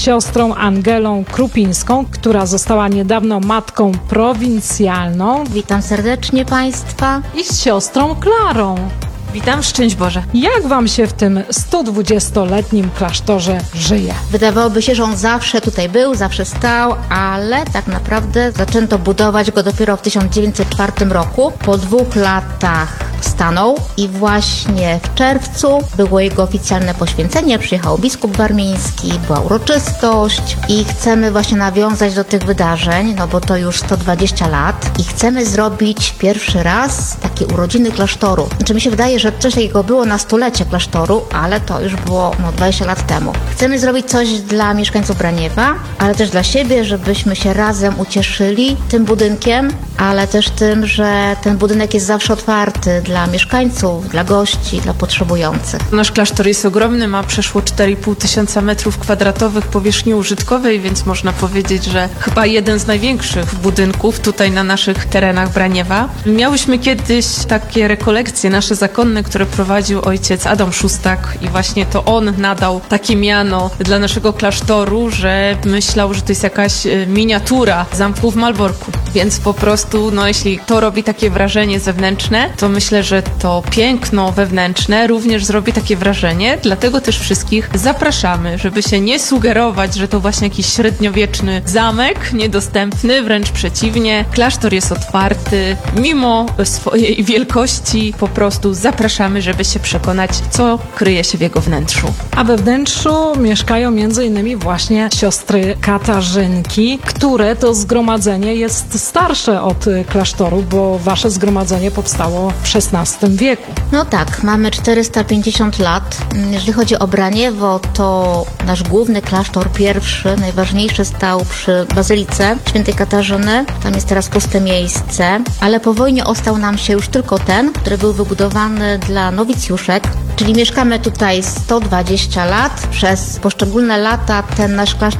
siostrą Angelą Krupińską, która została niedawno matką prowincjalną, Witam serdecznie Państwa. i z siostrą Klarą. Witam, szczęść Boże. Jak wam się w tym 120-letnim klasztorze żyje? Wydawałoby się, że on zawsze tutaj był, zawsze stał, ale tak naprawdę zaczęto budować go dopiero w 1904 roku. Po 2 latach stanął i właśnie w czerwcu było jego oficjalne poświęcenie. Przyjechał biskup warmiński, była uroczystość i chcemy właśnie nawiązać do tych wydarzeń, no bo to już 120 lat i chcemy zrobić pierwszy raz takie urodziny klasztoru. Znaczy mi się wydaje, że coś takiego było na 100-lecie klasztoru, ale to już było 20 lat temu. Chcemy zrobić coś dla mieszkańców Braniewa, ale też dla siebie, żebyśmy się razem ucieszyli tym budynkiem, ale też tym, że ten budynek jest zawsze otwarty dla mieszkańców, dla gości, dla potrzebujących. Nasz klasztor jest ogromny, ma przeszło 4,5 tysiąca metrów kwadratowych powierzchni użytkowej, więc można powiedzieć, że chyba jeden z największych budynków tutaj na naszych terenach Braniewa. Miałyśmy kiedyś takie rekolekcje nasze zakonne, które prowadził ojciec Adam Szustak i właśnie to on nadał takie miano dla naszego klasztoru, że myślał, że to jest jakaś miniatura zamku w Malborku. Więc po prostu, jeśli to robi takie wrażenie zewnętrzne, to myślę, że to piękno wewnętrzne również zrobi takie wrażenie, dlatego też wszystkich zapraszamy, żeby się nie sugerować, że to właśnie jakiś średniowieczny zamek, niedostępny, wręcz przeciwnie. Klasztor jest otwarty, mimo swojej wielkości po prostu zapraszamy, żeby się przekonać, co kryje się w jego wnętrzu. A we wnętrzu mieszkają m.in. właśnie siostry Katarzynki, które to zgromadzenie jest starsze od klasztoru, bo wasze zgromadzenie powstało w XVI wieku. No tak, mamy 450 lat. Jeżeli chodzi o Braniewo, to nasz główny klasztor pierwszy, najważniejszy stał przy Bazylice Świętej Katarzyny. Tam jest teraz puste miejsce, ale po wojnie ostał nam się już tylko ten, który był wybudowany dla nowicjuszek, czyli mieszkamy tutaj 120 lat. Przez poszczególne lata ten nasz klasztor